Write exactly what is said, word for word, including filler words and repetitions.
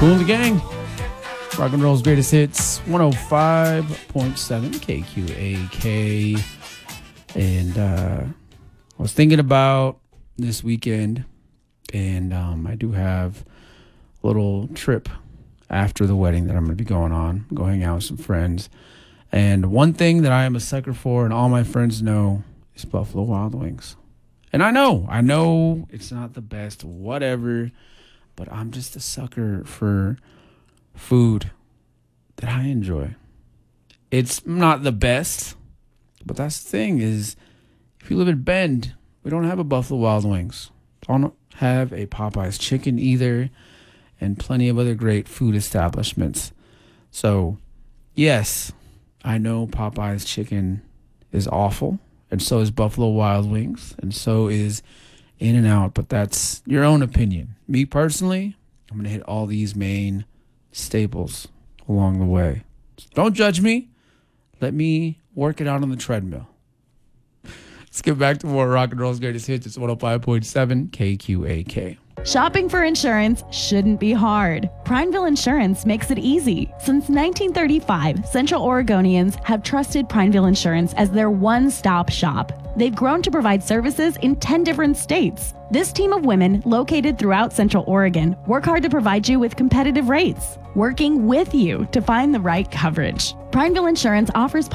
Cool in the gang. Rock and roll's greatest hits, one oh five point seven K Q A K. And uh, I was thinking about this weekend, and um, I do have a little trip after the wedding that I'm going to be going on, go hang out with some friends. And one thing that I am a sucker for, and all my friends know, is Buffalo Wild Wings. And I know, I know it's not the best, whatever, but I'm just a sucker for food that I enjoy. It's not the best, but that's the thing is, if you live in Bend, we don't have a Buffalo Wild Wings. Don't have a Popeye's chicken either, and plenty of other great food establishments. So, yes, I know Popeye's chicken is awful, and so is Buffalo Wild Wings, and so is In-N-Out, but that's your own opinion. Me personally, I'm going to hit all these main staples along the way. So don't judge me. Let me work it out on the treadmill. Let's get back to more rock and roll's greatest hits. It's one oh five point seven K Q A K. Shopping for insurance shouldn't be hard. Prineville Insurance makes it easy. Since nineteen thirty-five, Central Oregonians have trusted Prineville Insurance as their one-stop shop. They've grown to provide services in ten different states. This team of women, located throughout Central Oregon, work hard to provide you with competitive rates, working with you to find the right coverage. Prineville Insurance offers